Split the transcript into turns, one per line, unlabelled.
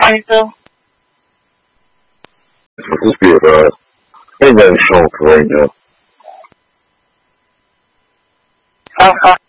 Angel?
Just be advised. Ain't nothing showing for right now.
Okay.